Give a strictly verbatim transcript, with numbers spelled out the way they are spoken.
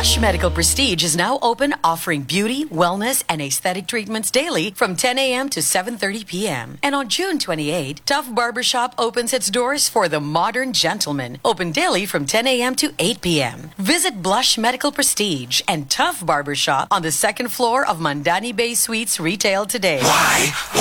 Blush Medical Prestige is now open, offering beauty, wellness, and aesthetic treatments daily from ten a.m. to seven thirty p.m. And on June twenty-eighth, Tough Barbershop opens its doors for the modern gentleman, open daily from ten a.m. to eight p.m. Visit Blush Medical Prestige and Tough Barbershop on the second floor of Mandani Bay Suites Retail today. Why?